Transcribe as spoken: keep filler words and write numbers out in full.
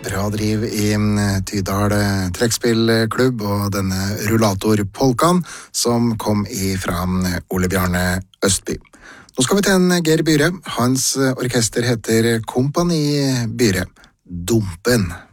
Bra driv i Tydal trekkspillklubb og denne rullatorpolkaen som kom ifra Ole Bjarne Østby. Nå skal vi til en Geir Byhre. Hans orkester heter Kompani Byhre. Dumpen.